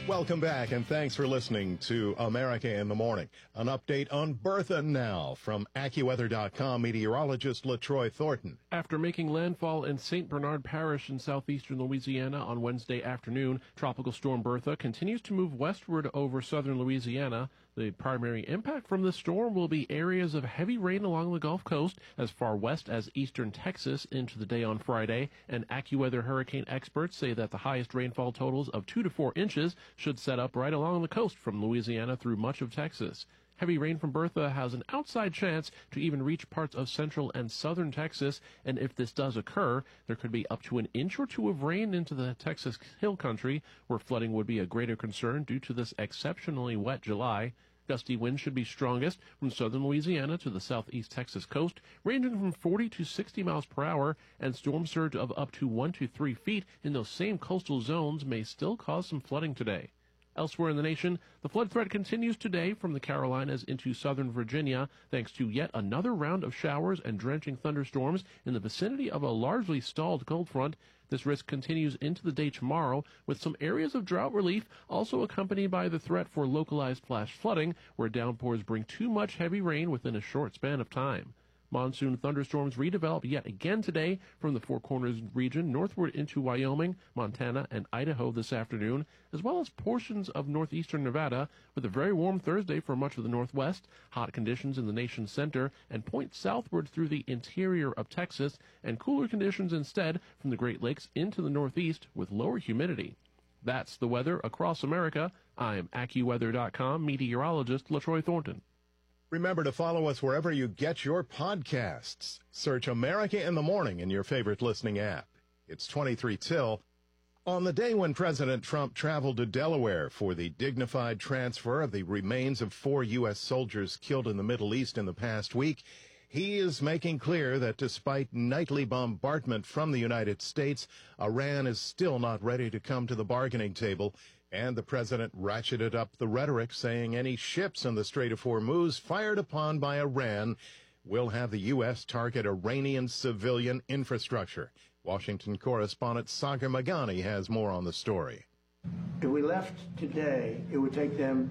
Welcome back, and thanks for listening to America in the Morning. An update on Bertha now from AccuWeather.com meteorologist LaTroy Thornton. After making landfall in St. Bernard Parish in southeastern Louisiana on Wednesday afternoon, Tropical Storm Bertha continues to move westward over southern Louisiana. The primary impact from the storm will be areas of heavy rain along the Gulf Coast as far west as eastern Texas into the day on Friday, and AccuWeather hurricane experts say that the highest rainfall totals of 2 to 4 inches should set up right along the coast from Louisiana through much of Texas. Heavy rain from Bertha has an outside chance to even reach parts of central and southern Texas, and if this does occur, there could be up to an inch or two of rain into the Texas Hill Country, where flooding would be a greater concern due to this exceptionally wet July. Gusty winds should be strongest from southern Louisiana to the southeast Texas coast, ranging from 40 to 60 miles per hour, and storm surge of up to 1 to 3 feet in those same coastal zones may still cause some flooding today. Elsewhere in the nation, the flood threat continues today from the Carolinas into southern Virginia, thanks to yet another round of showers and drenching thunderstorms in the vicinity of a largely stalled cold front. This risk continues into the day tomorrow, with some areas of drought relief also accompanied by the threat for localized flash flooding, where downpours bring too much heavy rain within a short span of time. Monsoon thunderstorms redevelop yet again today from the Four Corners region northward into Wyoming, Montana, and Idaho this afternoon, as well as portions of northeastern Nevada, with a very warm Thursday for much of the northwest, hot conditions in the nation's center, and point southward through the interior of Texas, and cooler conditions instead from the Great Lakes into the northeast with lower humidity. That's the weather across America. I'm AccuWeather.com meteorologist LaTroy Thornton. Remember to follow us wherever you get your podcasts. Search America in the Morning in your favorite listening app. It's 23 till. On the day when President Trump traveled to Delaware for the dignified transfer of the remains of 4 U.S. soldiers killed in the Middle East in the past week, he is making clear that despite nightly bombardment from the United States, Iran is still not ready to come to the bargaining table. And the president ratcheted up the rhetoric, saying any ships in the Strait of Hormuz fired upon by Iran will have the U.S. target Iranian civilian infrastructure. Washington correspondent Sagar Meghani has more on the story. If we left today, it would take them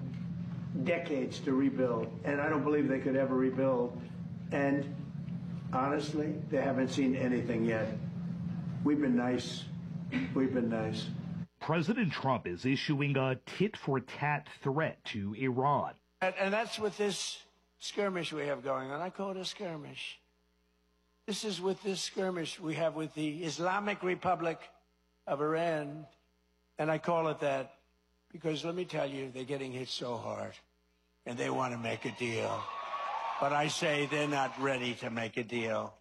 decades to rebuild, and I don't believe they could ever rebuild. And honestly, they haven't seen anything yet. We've been nice. We've been nice. President Trump is issuing a tit-for-tat threat to Iran. And that's with this skirmish we have going on. I call it a skirmish. This is with this skirmish we have with the Islamic Republic of Iran. And I call it that because, let me tell you, they're getting hit so hard. And they want to make a deal. But I say they're not ready to make a deal.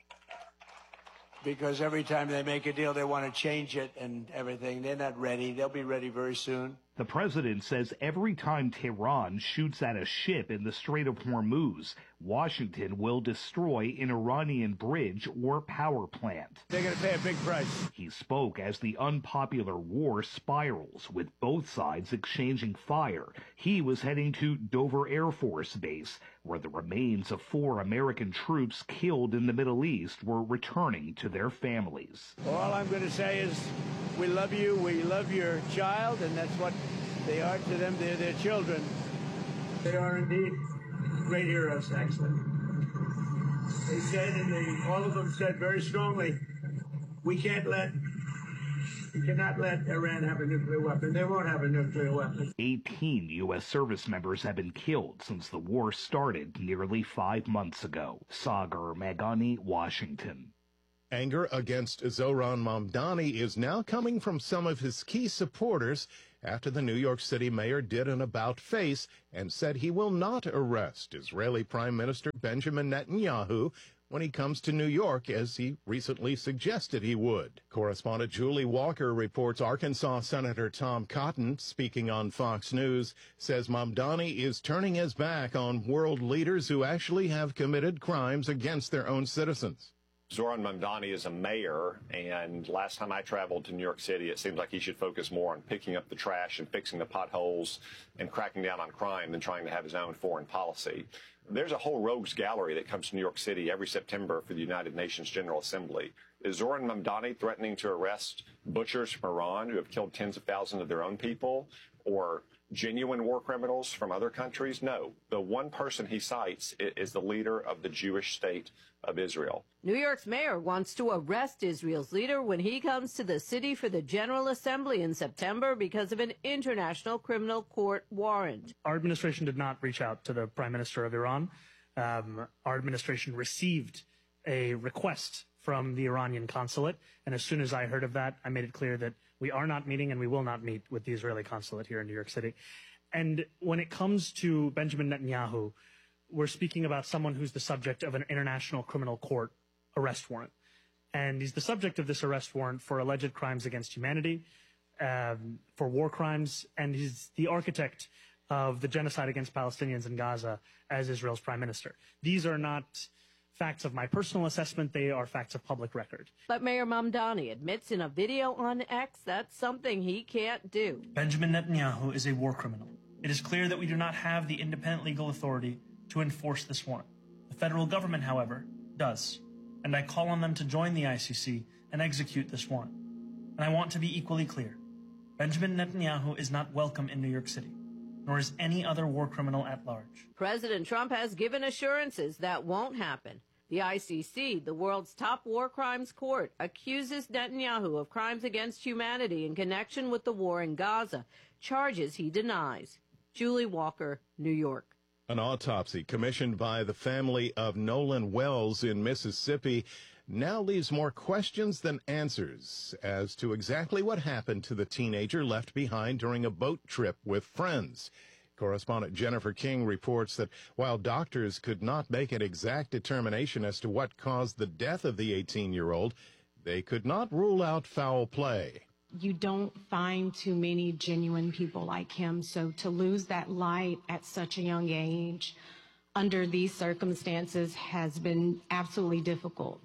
Because every time they make a deal, they want to change it and everything. They're not ready. They'll be ready very soon. The president says every time Tehran shoots at a ship in the Strait of Hormuz, Washington will destroy an Iranian bridge or power plant. They're going to pay a big price. He spoke as the unpopular war spirals, with both sides exchanging fire. He was heading to Dover Air Force Base, where the remains of 4 American troops killed in the Middle East were returning to their families. All I'm going to say is we love you, we love your child, and that's what they are to them. They're their children. They are indeed great heroes, actually. They said, and all of them said very strongly, we cannot let Iran have a nuclear weapon. They won't have a nuclear weapon. 18 U.S. service members have been killed since the war started nearly 5 months ago. Sagar Meghani, Washington. Anger against Zohran Mamdani is now coming from some of his key supporters after the New York City mayor did an about-face and said he will not arrest Israeli Prime Minister Benjamin Netanyahu when he comes to New York, as he recently suggested he would. Correspondent Julie Walker reports Arkansas Senator Tom Cotton, speaking on Fox News, says Mamdani is turning his back on world leaders who actually have committed crimes against their own citizens. Zohran Mamdani is a mayor, and last time I traveled to New York City, it seems like he should focus more on picking up the trash and fixing the potholes and cracking down on crime than trying to have his own foreign policy. There's a whole rogues gallery that comes to New York City every September for the United Nations General Assembly. Is Zoran Mamdani threatening to arrest butchers from Iran who have killed tens of thousands of their own people, or genuine war criminals from other countries? No. The one person he cites is the leader of the Jewish state of Israel. New York's mayor wants to arrest Israel's leader when he comes to the city for the General Assembly in September because of an international criminal court warrant. Our administration did not reach out to the Prime Minister of Iran. Our administration received a request from the Iranian consulate, and as soon as I heard of that, I made it clear that we are not meeting and we will not meet with the Israeli consulate here in New York City. And when it comes to Benjamin Netanyahu, we're speaking about someone who's the subject of an international criminal court arrest warrant. And he's the subject of this arrest warrant for alleged crimes against humanity, for war crimes, and he's the architect of the genocide against Palestinians in Gaza as Israel's prime minister. These are not facts of my personal assessment, they are facts of public record. But Mayor Mamdani admits in a video on X that's something he can't do. Benjamin Netanyahu is a war criminal. It is clear that we do not have the independent legal authority to enforce this warrant. The federal government, however, does. And I call on them to join the ICC and execute this warrant. And I want to be equally clear. Benjamin Netanyahu is not welcome in New York City, nor is any other war criminal at large. President Trump has given assurances that won't happen. The ICC, the world's top war crimes court, accuses Netanyahu of crimes against humanity in connection with the war in Gaza, charges he denies. Julie Walker, New York. An autopsy commissioned by the family of Nolan Wells in Mississippi now leaves more questions than answers as to exactly what happened to the teenager left behind during a boat trip with friends. Correspondent Jennifer King reports that while doctors could not make an exact determination as to what caused the death of the 18-year-old, they could not rule out foul play. You don't find too many genuine people like him, so to lose that light at such a young age under these circumstances has been absolutely difficult,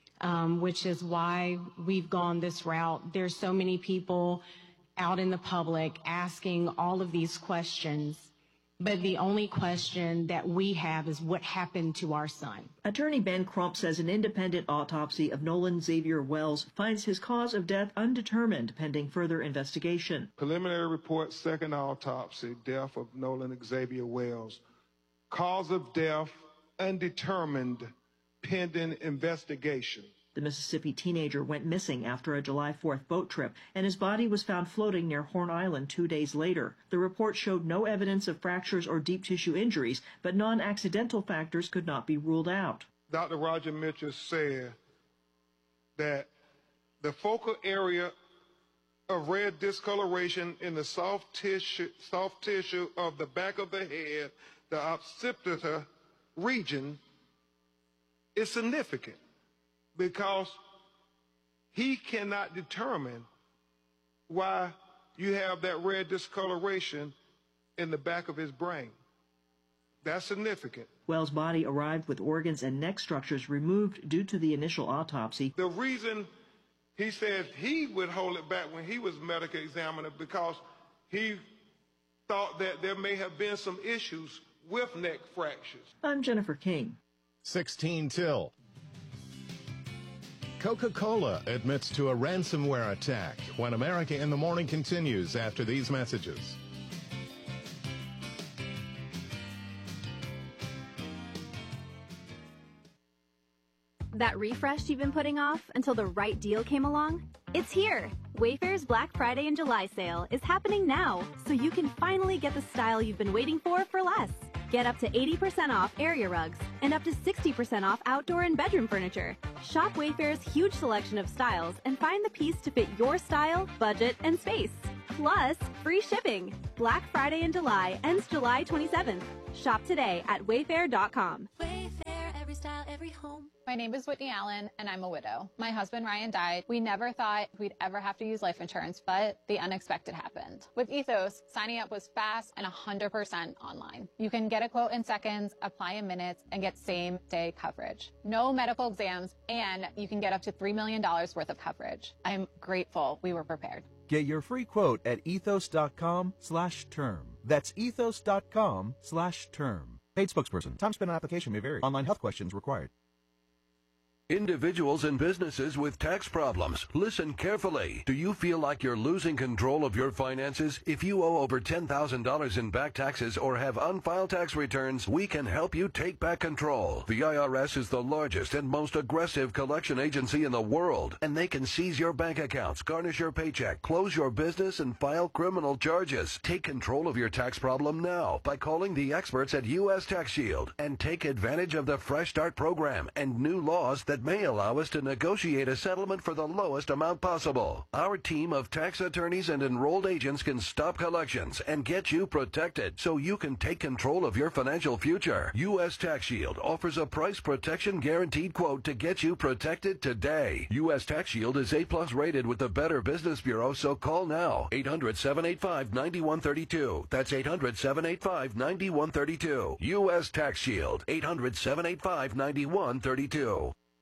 which is why we've gone this route. There's so many people out in the public asking all of these questions, but the only question that we have is what happened to our son. Attorney Ben Crump says an independent autopsy of Nolan Xavier Wells finds his cause of death undetermined pending further investigation. Preliminary report, second autopsy, death of Nolan Xavier Wells. Cause of death undetermined pending investigation. The Mississippi teenager went missing after a July 4th boat trip, and his body was found floating near Horn Island 2 days later. The report showed no evidence of fractures or deep tissue injuries, but non-accidental factors could not be ruled out. Dr. Roger Mitchell said that the focal area of red discoloration in the soft tissue of the back of the head, the occipital region, is significant, because he cannot determine why you have that red discoloration in the back of his brain. That's significant. Wells' body arrived with organs and neck structures removed due to the initial autopsy. The reason he said he would hold it back when he was medical examiner, because he thought that there may have been some issues with neck fractures. I'm Jennifer King. 16 till. Coca-Cola admits to a ransomware attack when America in the Morning continues after these messages. That refresh you've been putting off until the right deal came along? It's here! Wayfair's Black Friday and July sale is happening now, so you can finally get the style you've been waiting for less. Get up to 80% off area rugs and up to 60% off outdoor and bedroom furniture. Shop Wayfair's huge selection of styles and find the piece to fit your style, budget, and space. Plus, free shipping. Black Friday in July ends July 27th. Shop today at wayfair.com. Wayfair, every style, every home. My name is Whitney Allen, and I'm a widow. My husband, Ryan, died. We never thought we'd ever have to use life insurance, but the unexpected happened. With Ethos, signing up was fast and 100% online. You can get a quote in seconds, apply in minutes, and get same-day coverage. No medical exams, and you can get up to $3 million worth of coverage. I'm grateful we were prepared. Get your free quote at ethos.com/term. That's ethos.com/term. Paid spokesperson. Time spent on application may vary. Online health questions required. Individuals and businesses with tax problems, listen carefully. Do you feel like you're losing control of your finances? If you owe over $10,000 in back taxes or have unfiled tax returns, we can help you take back control. The IRS is the largest and most aggressive collection agency in the world, and they can seize your bank accounts, garnish your paycheck, close your business, and file criminal charges. Take control of your tax problem now by calling the experts at U.S. Tax Shield and take advantage of the Fresh Start program and new laws that may allow us to negotiate a settlement for the lowest amount possible. Our team of tax attorneys and enrolled agents can stop collections and get you protected so you can take control of your financial future. U.S. Tax Shield offers a price protection guaranteed quote to get you protected today. U.S. Tax Shield is A+ rated with the Better Business Bureau, so call now. 800-785-9132. That's 800-785-9132. U.S. Tax Shield. 800-785-9132.